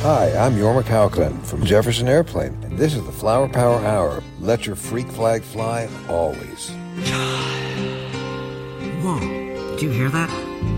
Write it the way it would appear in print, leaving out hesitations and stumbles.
Hi, I'm Jorma Kaukonen from Jefferson Airplane, and this is the Flower Power Hour. Let your freak flag fly always. Whoa, did you hear that?